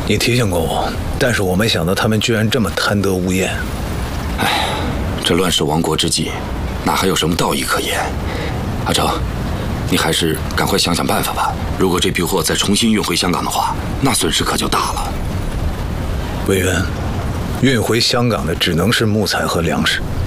你提醒过我，但是我没想到他们居然这么贪得无厌。 哎，这乱世亡国之际，哪还有什么道义可言？阿成，你还是赶快想想办法吧。如果这批货再重新运回香港的话，那损失可就大了。 委员，运回香港的只能是木材和粮食，